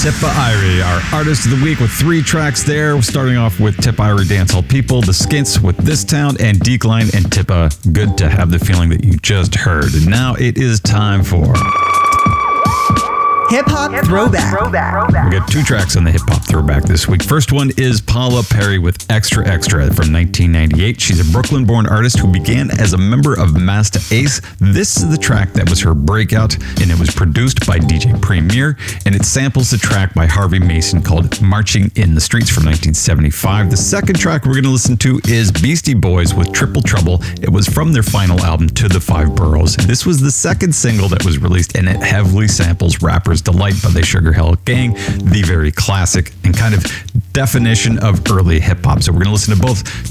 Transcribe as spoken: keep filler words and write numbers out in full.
Tippa Irie, our artist of the week, with three tracks there. Starting off with Tippa Irie, Dancehall People, The Skints with This Town, and Decline and Tippa, Good to Have the Feeling that you just heard. And now it is time for Hip Hop Throwback. We got two tracks on the Hip Hop Throwback this week. First one is Paula Perry with Extra Extra from nineteen ninety-eight. She's a Brooklyn-born artist who began as a member of Masta Ace. This is the track that was her breakout, and it was produced by D J Premier, and it samples the track by Harvey Mason called Marching in the Streets from nineteen seventy-five. The second track we're going to listen to is Beastie Boys with Triple Trouble. It was from their final album, To the Five Boroughs. This was the second single that was released, and it heavily samples Rapper's Delight by the Sugar Hill Gang, the very classic and kind of definition of early hip-hop. So we're going to listen to both